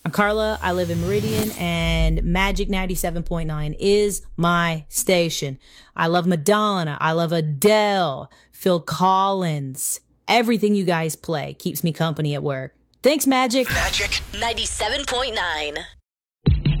I'm Carla. I live in Meridian, and Magic 97.9 is my station. I love Madonna. I love Adele, Phil Collins. Everything you guys play keeps me company at work. Thanks, Magic. Magic 97.9.